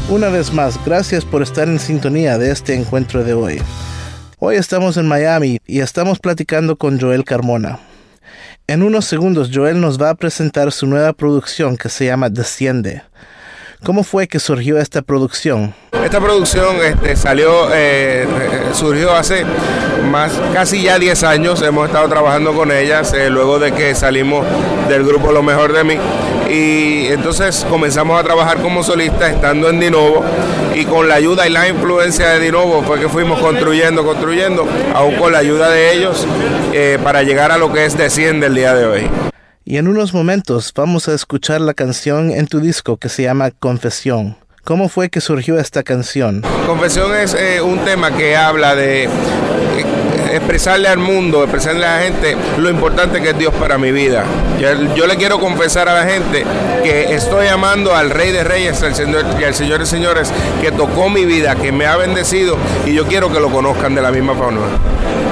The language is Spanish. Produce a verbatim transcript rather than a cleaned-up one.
Una vez más, gracias por estar en sintonía de este encuentro de hoy. Hoy estamos en Miami y estamos platicando con Joel Carmona. En unos segundos, Joel nos va a presentar su nueva producción que se llama Desciende. ¿Cómo fue que surgió esta producción? Esta producción este, salió, eh, surgió hace más, casi ya diez años. Hemos estado trabajando con ellas eh, luego de que salimos del grupo Lo Mejor de Mí. Y entonces comenzamos a trabajar como solistas estando en Dinovo, y con la ayuda y la influencia de Dinovo fue que fuimos construyendo, construyendo, aún con la ayuda de ellos, eh, para llegar a lo que es Desciende el día de hoy. Y en unos momentos vamos a escuchar la canción en tu disco que se llama Confesión. ¿Cómo fue que surgió esta canción? Confesión es eh, un tema que habla de eh, expresarle al mundo, expresarle a la gente lo importante que es Dios para mi vida. Yo, yo le quiero confesar a la gente que estoy amando al Rey de Reyes al Señor, y al Señor de Señores, que tocó mi vida, que me ha bendecido, y yo quiero que lo conozcan de la misma forma.